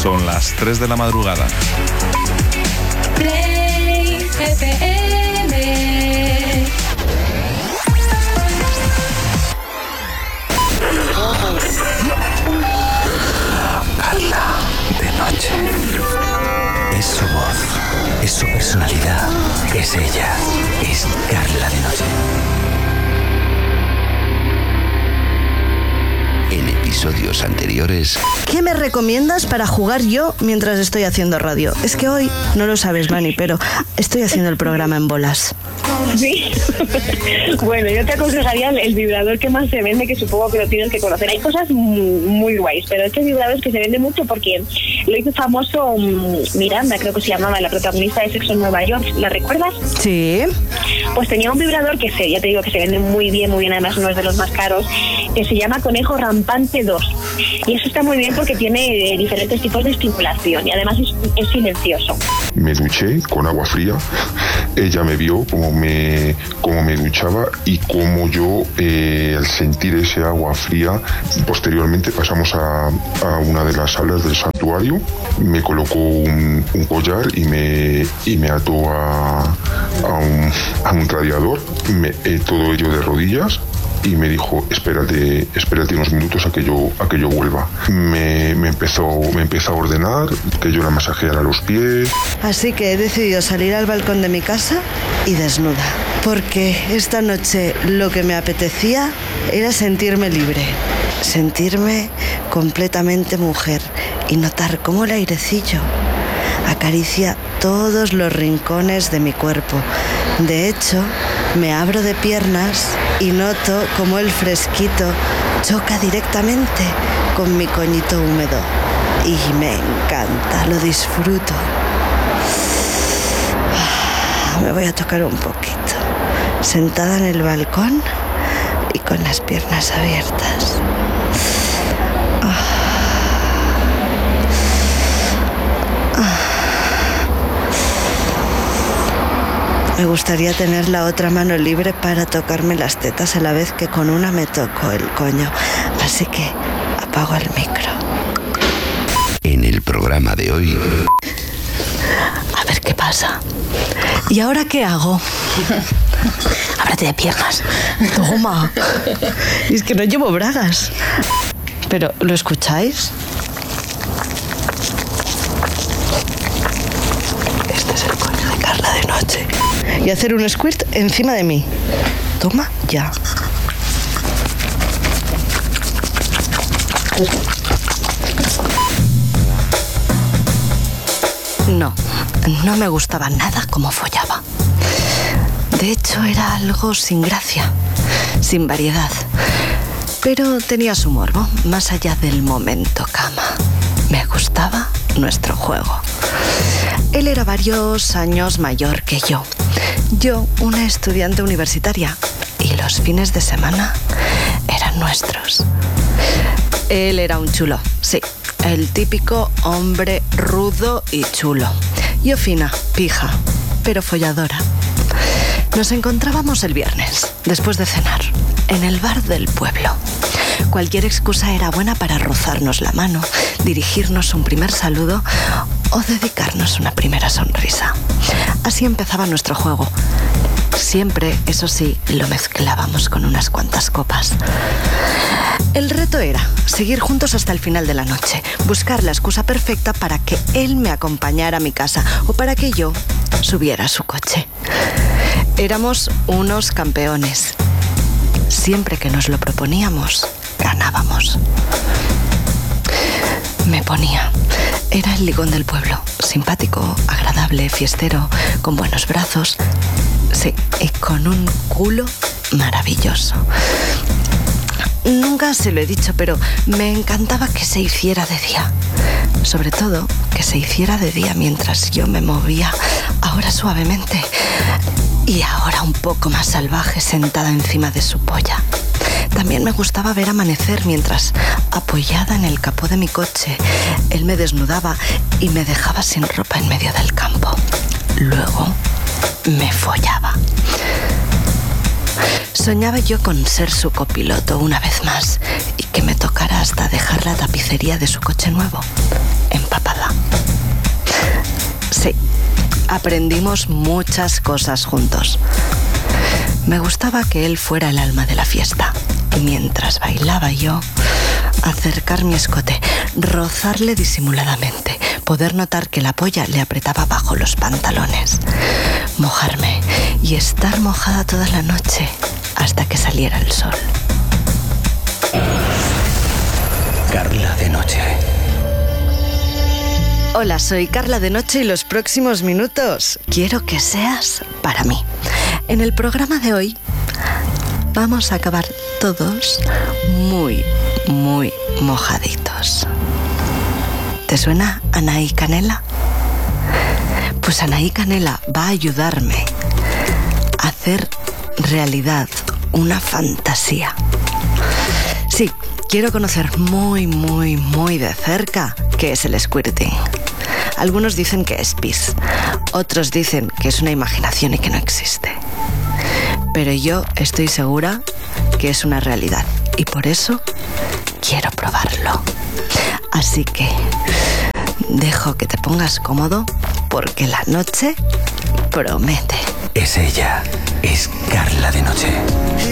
Son las 3 de la madrugada. Play FM. Carla de noche. Es su voz, es su personalidad, es ella, es Carla de noche. En episodios anteriores... ¿Qué me recomiendas para jugar yo mientras estoy haciendo radio? Es que hoy, no lo sabes, Mani, pero estoy haciendo el programa en bolas. Sí. Bueno, yo te aconsejaría el vibrador que más se vende, que supongo que lo tienes que conocer. Hay cosas muy guays, pero este vibrador es que se vende mucho porque lo hizo famoso Miranda, creo que se llamaba, la protagonista de Sexo en Nueva York. ¿La recuerdas? Sí. Pues tenía un vibrador que ya te digo que se vende muy bien, además uno es de los más caros, que se llama Conejo Rampante 2. Y eso está muy bien porque tiene diferentes tipos de estimulación y además es silencioso. Me duché con agua fría. Ella me vio cómo me duchaba y cómo yo, al sentir ese agua fría, posteriormente pasamos a una de las salas del santuario. Me colocó un collar y me ató a un radiador, todo ello de rodillas. Y me dijo, espérate unos minutos a que yo vuelva. Me empezó a ordenar que yo la masajeara los pies. Así que he decidido salir al balcón de mi casa y desnuda. Porque esta noche lo que me apetecía era sentirme libre. Sentirme completamente mujer y notar cómo el airecillo acaricia todos los rincones de mi cuerpo. De hecho, me abro de piernas y noto cómo el fresquito choca directamente con mi coñito húmedo. Y me encanta, lo disfruto. Me voy a tocar un poquito, sentada en el balcón y con las piernas abiertas. Me gustaría tener la otra mano libre para tocarme las tetas a la vez que con una me toco el coño. Así que apago el micro. En el programa de hoy... A ver qué pasa. ¿Y ahora qué hago? Ábrete de piernas. Toma. Es que no llevo bragas. Pero, ¿lo escucháis? Este es el coño de Carla de noche. Y hacer un squirt encima de mí. Toma ya. No me gustaba nada cómo follaba. De hecho, era algo sin gracia, sin variedad. Pero tenía su morbo, más allá del momento cama. Me gustaba nuestro juego. Él era varios años mayor que yo. Yo, una estudiante universitaria. Y los fines de semana eran nuestros. Él era un chulo, sí. El típico hombre rudo y chulo. Yo fina, pija, pero folladora. Nos encontrábamos el viernes, después de cenar, en el bar del pueblo. Cualquier excusa era buena para rozarnos la mano, dirigirnos un primer saludo o dedicarnos una primera sonrisa. Así empezaba nuestro juego. Siempre, eso sí, lo mezclábamos con unas cuantas copas. El reto era seguir juntos hasta el final de la noche, buscar la excusa perfecta para que él me acompañara a mi casa o para que yo subiera a su coche. Éramos unos campeones. Siempre que nos lo proponíamos, ganábamos. Me ponía. Era el ligón del pueblo, simpático, agradable, fiestero, con buenos brazos. Sí, y con un culo maravilloso. Nunca se lo he dicho, pero me encantaba que se hiciera de día. Sobre todo, que se hiciera de día mientras yo me movía, ahora suavemente y ahora un poco más salvaje, sentada encima de su polla. También me gustaba ver amanecer mientras, apoyada en el capó de mi coche, él me desnudaba y me dejaba sin ropa en medio del campo. Luego me follaba. Soñaba yo con ser su copiloto una vez más y que me tocara hasta dejar la tapicería de su coche nuevo. empapada. Sí, aprendimos muchas cosas juntos. Me gustaba que él fuera el alma de la fiesta. Y mientras bailaba yo, acercar mi escote, rozarle disimuladamente, poder notar que la polla le apretaba bajo los pantalones, mojarme y estar mojada toda la noche hasta que saliera el sol. Carla de Noche. Hola, soy Carla de Noche y los próximos minutos quiero que seas para mí. En el programa de hoy vamos a acabar todos muy, muy mojaditos. ¿Te suena Anaí Canela? Pues Anaí Canela va a ayudarme a hacer realidad una fantasía. Sí, quiero conocer muy, muy, muy de cerca qué es el squirting. Algunos dicen que es pis, otros dicen que es una imaginación y que no existe. Pero yo estoy segura que es una realidad y por eso quiero probarlo. Así que dejo que te pongas cómodo porque la noche promete. Es ella, es Carla de Noche.